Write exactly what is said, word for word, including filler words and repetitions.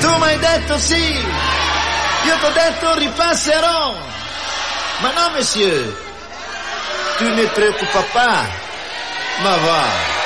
Tu mi hai detto sì, io t'ho detto ripasserò. Ma no, monsieur, tu ne preoccupa pas, ma va.